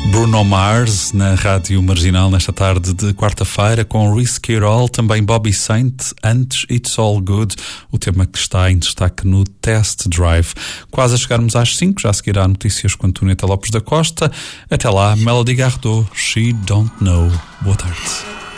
Bruno Mars na Rádio Marginal nesta tarde de quarta-feira com Risky Roll, também Bobby Saint, antes It's All Good, o tema que está em destaque no Test Drive. Quase a chegarmos às 5, já seguirá notícias com António Lopes da Costa. Até lá, Melody Gardot, She Don't Know. Boa tarde.